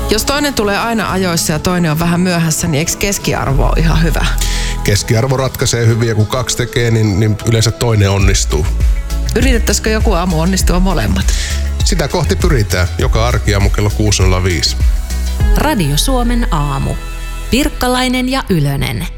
Jos toinen tulee aina ajoissa ja toinen on vähän myöhässä, niin eikö keskiarvo ole ihan hyvä? Keskiarvo ratkaisee hyvin ja kun 2 tekee, niin yleensä toinen onnistuu. Yritettäisikö joku aamu onnistua molemmat? Sitä kohti pyritään. Joka arkiaamu kello 6.05. Radio Suomen aamu. Pirkkalainen ja Ylönen.